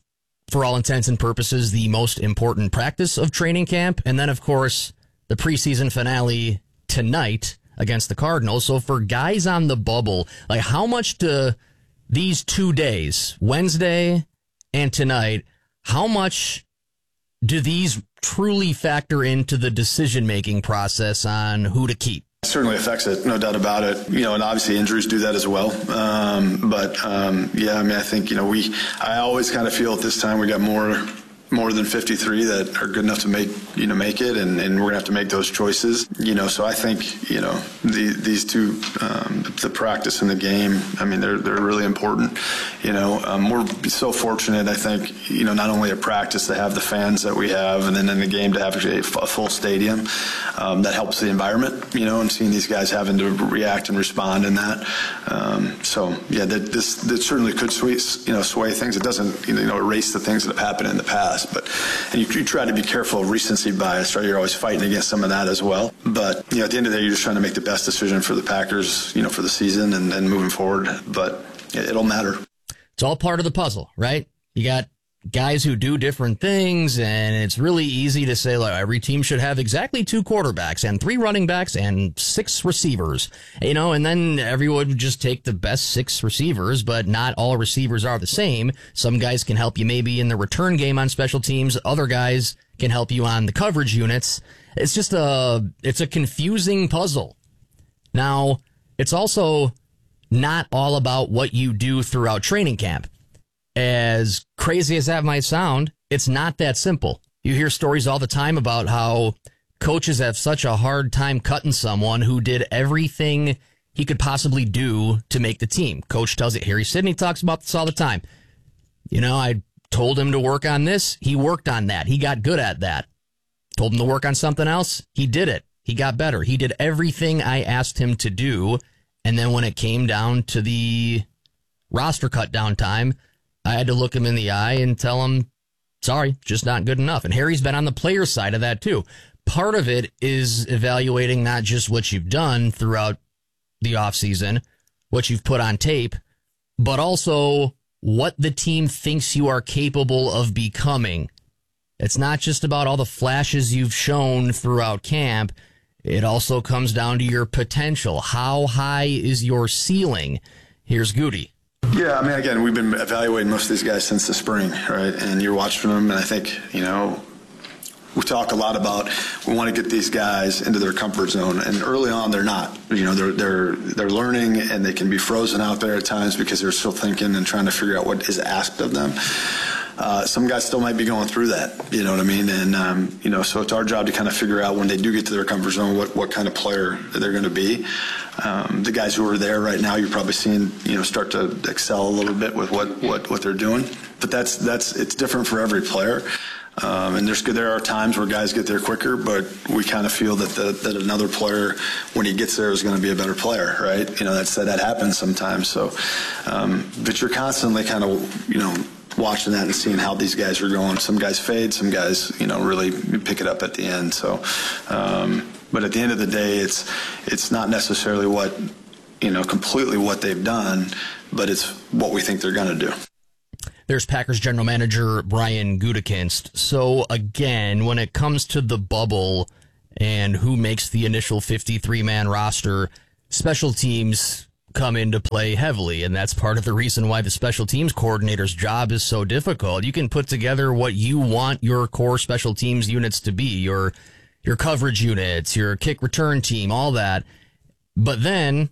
for all intents and purposes, the most important practice of training camp. And then, of course, the preseason finale tonight against the Cardinals. So for guys on the bubble, like how much do these two days, Wednesday and tonight, how much do these truly factor into the decision-making process on who to keep? Certainly affects it, no doubt about it. You know, and obviously injuries do that as well. Um, but um, yeah, I mean, I think you know we. I always kind of feel at this time we got more. more than fifty-three that are good enough to make, you know, make it. And, and we're gonna have to make those choices, you know, so I think, you know, the, these two, um, the practice and the game, I mean, they're, they're really important, you know, um, we're so fortunate, I think, you know, not only at practice to have the fans that we have, and then in the game to have a, a full stadium, um, that helps the environment, you know, and seeing these guys having to react and respond in that. Um, so yeah, that this, that certainly could sway, you know, sway things. It doesn't, you know, erase the things that have happened in the past. But and you, you try to be careful of recency bias, right? You're always fighting against some of that as well. But you know, at the end of the day, you're just trying to make the best decision for the Packers, you know, for the season and, and moving forward. But it, it'll matter. It's all part of the puzzle, right? You got guys who do different things, and it's really easy to say, like, every team should have exactly two quarterbacks and three running backs and six receivers, you know, and then everyone would just take the best six receivers, but not all receivers are the same. Some guys can help you maybe in the return game on special teams. Other guys can help you on the coverage units. It's just a, it's a confusing puzzle. Now, it's also not all about what you do throughout training camp. As crazy as that might sound, it's not that simple. You hear stories all the time about how coaches have such a hard time cutting someone who did everything he could possibly do to make the team. Coach tells it. Harry Sidney talks about this all the time. You know, I told him to work on this. He worked on that. He got good at that. Told him to work on something else. He did it. He got better. He did everything I asked him to do. And then when it came down to the roster cut down time, I had to look him in the eye and tell him, sorry, just not good enough. And Harry's been on the player side of that too. Part of it is evaluating not just what you've done throughout the offseason, what you've put on tape, but also what the team thinks you are capable of becoming. It's not just about all the flashes you've shown throughout camp. It also comes down to your potential. How high is your ceiling? Here's Goody. Yeah, I mean, again, we've been evaluating most of these guys since the spring, right? And you're watching them, and I think, you know, we talk a lot about we want to get these guys into their comfort zone, and early on they're not. You know, they're they're they're learning, and they can be frozen out there at times because they're still thinking and trying to figure out what is asked of them. Uh, some guys still might be going through that, you know what I mean? And, um, you know, so it's our job to kind of figure out when they do get to their comfort zone what, what kind of player they're going to be. Um, the guys who are there right now, you're probably seeing, you know, start to excel a little bit with what, what, what they're doing. But that's, that's, it's different for every player. Um, and there's, there are times where guys get there quicker, but we kind of feel that the, that another player, when he gets there, is going to be a better player, right? You know, that's, that happens sometimes. So, um, but you're constantly kind of, you know, watching that and seeing how these guys are going. Some guys fade, some guys, you know, really pick it up at the end. So, um, but at the end of the day, it's it's not necessarily what, you know, completely what they've done, but it's what we think they're going to do. There's Packers general manager Brian Gutekunst. So again, when it comes to the bubble and who makes the initial fifty-three man roster, special teams come into play heavily, and that's part of the reason why the special teams coordinator's job is so difficult. You can put together what you want your core special teams units to be, your your coverage units, your kick return team, all that. But then,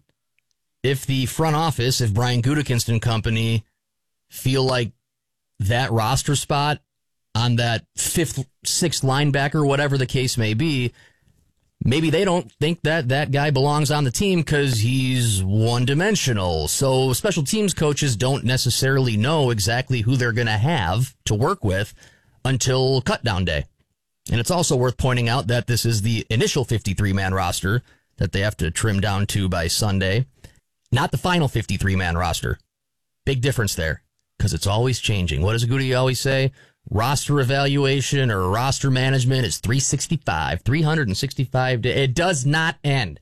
if the front office, if Brian Gutekunst and company feel like that roster spot on that fifth, sixth linebacker, whatever the case may be, maybe they don't think that that guy belongs on the team because he's one-dimensional. So special teams coaches don't necessarily know exactly who they're going to have to work with until cutdown day. And it's also worth pointing out that this is the initial fifty-three man roster that they have to trim down to by Sunday, not the final fifty-three man roster. Big difference there because it's always changing. What does Goody always say? Roster evaluation or roster management is three sixty-five, three sixty-five days. It does not end.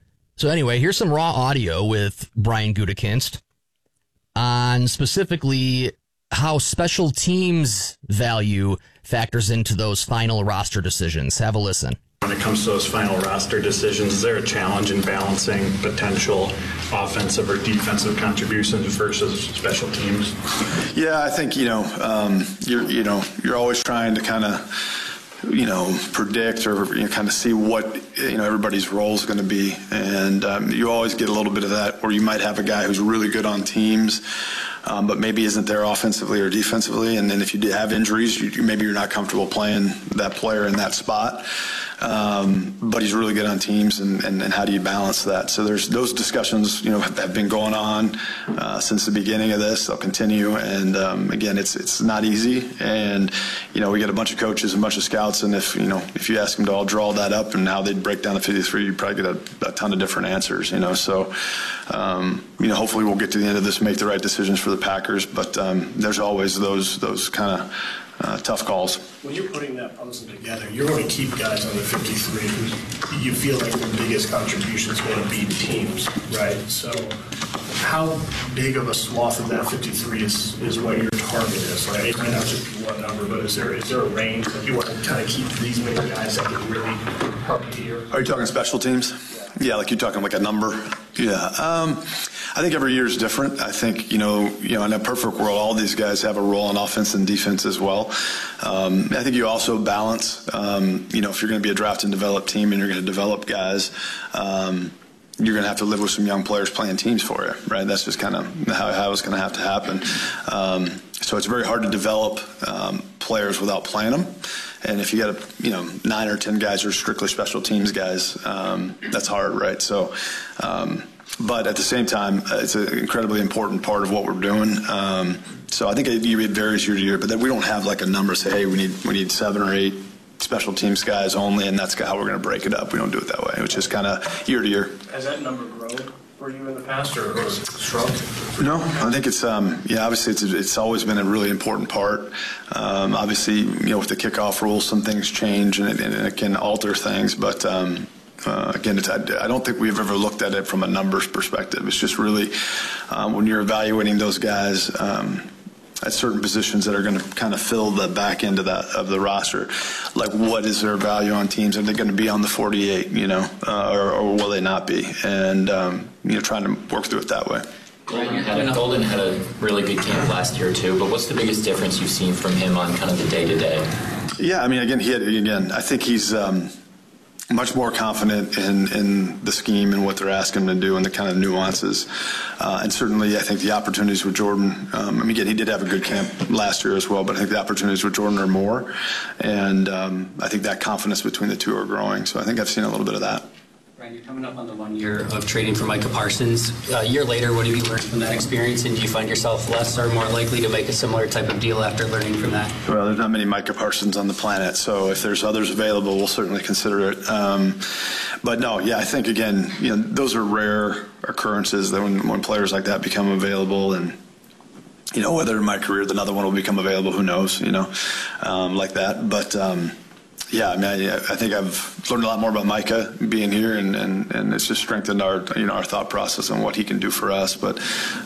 So anyway, here's some raw audio with Brian Gutekunst on specifically how special teams value factors into those final roster decisions. Have a listen. When it comes to those final roster decisions, is there a challenge in balancing potential offensive or defensive contributions versus special teams? Yeah, I think, you know, um, you're, you know, you're always trying to kind of, you know, predict or you know, kind of see what, you know, everybody's role is going to be. And um, you always get a little bit of that where you might have a guy who's really good on teams, Um, but maybe isn't there offensively or defensively. And then if you do have injuries, you, maybe you're not comfortable playing that player in that spot. Um, but he's really good on teams, and, and, and how do you balance that? So there's those discussions, you know, have, have been going on uh, since the beginning of this. They'll continue, and um, again, it's it's not easy. And you know, we get a bunch of coaches, and a bunch of scouts, and if you know, if you ask them to all draw that up and how they'd break down the fifty-three, you'd probably get a, a ton of different answers. You know, so um, you know, hopefully we'll get to the end of this, make the right decisions for the Packers. But um, there's always those those kind of uh, tough calls. When you're putting that puzzle together, you're going to keep guys on the fifty-three who you feel like the biggest contribution is going to be teams, right? So how big of a swath of that fifty-three is, is what your target is, right? It might not just be one number, but is there is there a range that you want to kind of keep these many guys that can really help you here? Are you talking special teams? Yeah, like you're talking like a number. Yeah. Um, I think every year is different. I think, you know, you know, in a perfect world, all these guys have a role in offense and defense as well. Um, I think you also balance, um, you know, if you're going to be a draft and develop team and you're going to develop guys, um, you're going to have to live with some young players playing teams for you, right? That's just kind of how, how it's going to have to happen. Um, so it's very hard to develop um, players without playing them. And if you got, a, you know, nine or ten guys who are strictly special teams guys, um, that's hard, right? So, um, but at the same time, it's an incredibly important part of what we're doing. Um, so I think it, it varies year to year, but then we don't have like a number say, hey, we need we need seven or eight special teams guys only, and that's how we're going to break it up. We don't do it that way. It's just kind of year to year. Has that number grown for you in the past, or has it shrunk? No, I think it's um, yeah. Obviously, it's it's always been a really important part. Um, obviously, you know, with the kickoff rules, some things change and it, and it can alter things. But um, uh, again, it's, I, I don't think we've ever looked at it from a numbers perspective. It's just really um, when you're evaluating those guys. Um, at certain positions that are going to kind of fill the back end of that of the roster, like what is their value on teams? Are they going to be on the forty-eight, you know, uh, or, or will they not be? And um, you know, trying to work through it that way. Golden had, a, Golden had a really good camp last year too, but what's the biggest difference you've seen from him on kind of the day to day? Yeah, I mean, again, he had, again, I think he's um, much more confident in, in the scheme and what they're asking him to do and the kind of nuances. Uh, and certainly I think the opportunities with Jordan, um, I mean, again, he did have a good camp last year as well, but I think the opportunities with Jordan are more. And um, I think that confidence between the two are growing. So I think I've seen a little bit of that. Ryan, you're coming up on the one year of trading for Micah Parsons. A year later, what have you learned from that experience, and do you find yourself less or more likely to make a similar type of deal after learning from that? Well, there's not many Micah Parsons on the planet, so if there's others available, we'll certainly consider it. Um, but no, yeah, I think, again, you know, those are rare occurrences that when, when players like that become available, and you know, whether in my career another one will become available, who knows, you know, um, like that. But um, yeah, I mean, I, I think I've learned a lot more about Micah being here, and, and, and it's just strengthened our, you know, our thought process on what he can do for us. But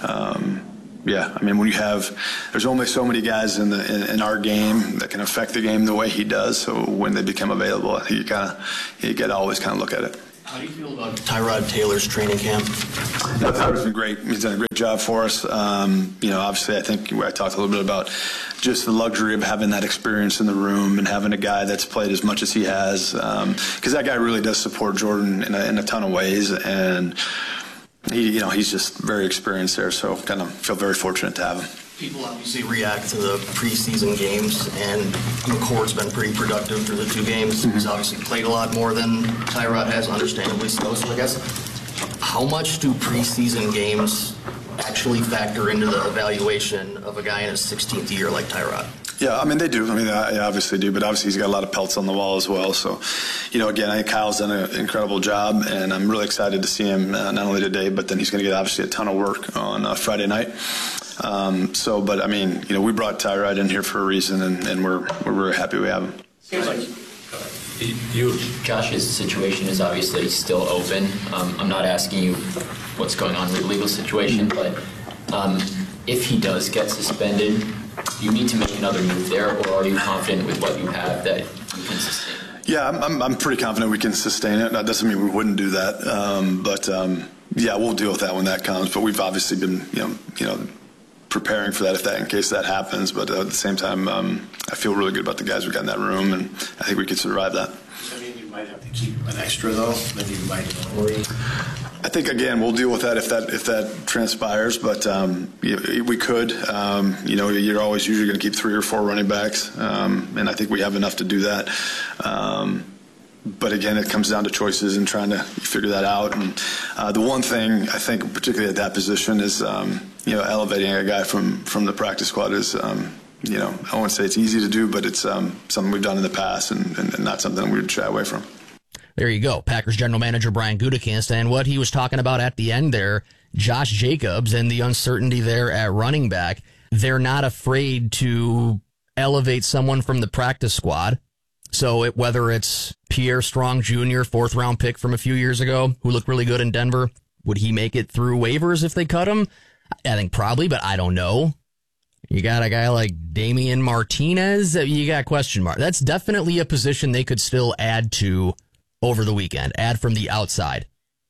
um, yeah, I mean, when you have, there's only so many guys in the in, in our game that can affect the game the way he does. So when they become available, I think you kind of you got to always kind of look at it. How do you feel about Tyrod Taylor's training camp? No, Tyrod's been great. He's done a great job for us. Um, you know, obviously, I think I talked a little bit about just the luxury of having that experience in the room and having a guy that's played as much as he has, because um, that guy really does support Jordan in a, in a ton of ways, and he, you know, he's just very experienced there. So, kind of feel very fortunate to have him. People obviously react to the preseason games, and McCord's been pretty productive through the two games. Mm-hmm. He's obviously played a lot more than Tyrod has, understandably so. So I guess, how much do preseason games actually factor into the evaluation of a guy in his sixteenth year like Tyrod? Yeah, I mean, they do. I mean, they obviously do, but obviously he's got a lot of pelts on the wall as well. So, you know, again, I think Kyle's done an incredible job, and I'm really excited to see him uh, not only today, but then he's going to get obviously a ton of work on uh, Friday night. Um, so, but I mean, you know, we brought Tyrod in here for a reason, and, and we're we're very happy we have him. Seems like you, Josh's situation is obviously still open. Um, I'm not asking you what's going on with the legal situation, but um, if he does get suspended, Do you need to make another move there, or are you confident with what you have that you can sustain? Yeah, I'm, I'm, I'm pretty confident we can sustain it. That doesn't mean we wouldn't do that. Um, but, um, yeah, we'll deal with that when that comes. But we've obviously been, you know, you know, preparing for that if that in case that happens. But uh, at the same time, um, I feel really good about the guys we got in that room, and I think we can survive that. I mean, you might have to keep an extra though. Then you might worry. I think again we'll deal with that if that if that transpires. But um, we could. Um, you know, you're always usually going to keep three or four running backs, um, and I think we have enough to do that. Um, But again, it comes down to choices and trying to figure that out. And uh, the one thing I think, particularly at that position, is um, you know elevating a guy from from the practice squad is um, you know I won't say it's easy to do, but it's um, something we've done in the past and, and, and not something we would shy away from. There you go, Packers general manager Brian Gutekunst, and what he was talking about at the end there, Josh Jacobs and the uncertainty there at running back. They're not afraid to elevate someone from the practice squad. So it, whether it's Pierre Strong Junior, fourth round pick from a few years ago, who looked really good in Denver, would he make it through waivers if they cut him? I think probably, but I don't know. You got a guy like Damian Martinez, you got question mark. That's definitely a position they could still add to over the weekend, add from the outside,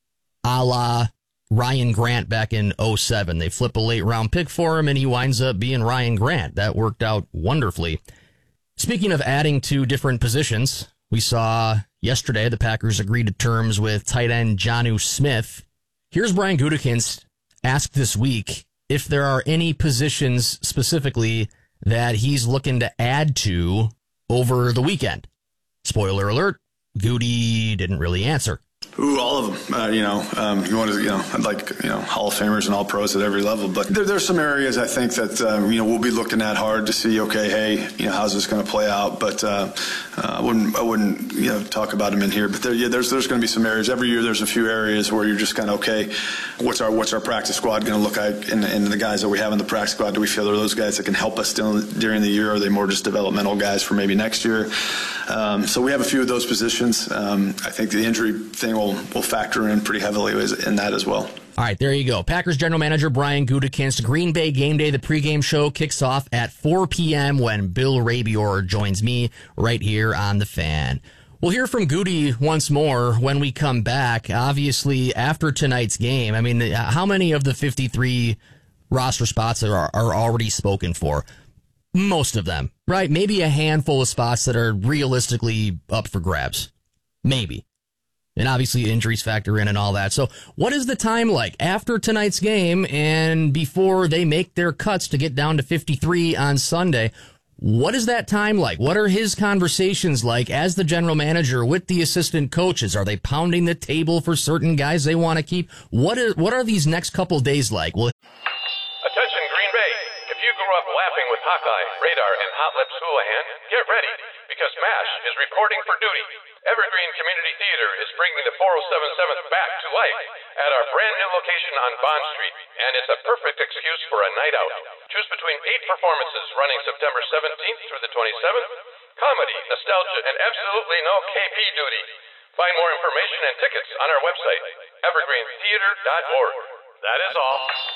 a la Ryan Grant back in oh seven. They flip a late round pick for him, and he winds up being Ryan Grant. That worked out wonderfully. Speaking of adding to different positions, we saw yesterday the Packers agreed to terms with tight end Jonnu Smith. Here's Brian Gutekunst asked this week if there are any positions specifically that he's looking to add to over the weekend. Spoiler alert, Goody didn't really answer. Ooh, all of them. Uh, you know, um, you want to, you know, I'd like, you know, Hall of Famers and all pros at every level. But there, there's some areas I think that, uh, you know, we'll be looking at hard to see, okay, hey, you know, how's this going to play out? But uh, uh, I wouldn't, I wouldn't, you know, talk about them in here. But there, yeah, there's, there's going to be some areas. Every year there's a few areas where you're just kind of, okay, what's our, what's our practice squad going to look like? And, and the guys that we have in the practice squad, do we feel they're those guys that can help us still during the year? Or are they more just developmental guys for maybe next year? Um, so we have a few of those positions. Um, I think the injury thing will, will factor in pretty heavily in that as well. All right, there you go. Packers general manager Brian Gutekunst. Green Bay Game Day, the pregame show kicks off at four p.m. when Bill Rabior joins me right here on The Fan. We'll hear from Goody once more when we come back. Obviously, after tonight's game, I mean, how many of the fifty-three roster spots are, are already spoken for? Most of them, right? Maybe a handful of spots that are realistically up for grabs. Maybe. And obviously injuries factor in and all that. So what is the time like after tonight's game and before they make their cuts to get down to fifty-three on Sunday? What is that time like? What are his conversations like as the general manager with the assistant coaches? Are they pounding the table for certain guys they want to keep? What is, what are these next couple days like? Well, attention Green Bay. If you grew up laughing with Hawkeye, Radar, and Hot Lips Houlihan, get ready because MASH is reporting for duty. Evergreen Community Theater is bringing the four oh seven seventh back to life at our brand new location on Bond Street, and it's a perfect excuse for a night out. Choose between eight performances running September seventeenth through the twenty-seventh, comedy, nostalgia, and absolutely no K P duty. Find more information and tickets on our website, evergreen theater dot org. That is all.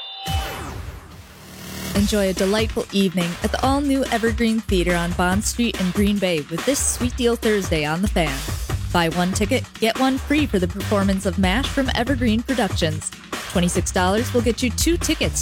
Enjoy a delightful evening at the all-new Evergreen Theater on Bond Street in Green Bay with this Sweet Deal Thursday on The Fan. Buy one ticket, get one free for the performance of MASH from Evergreen Productions. twenty-six dollars will get you two tickets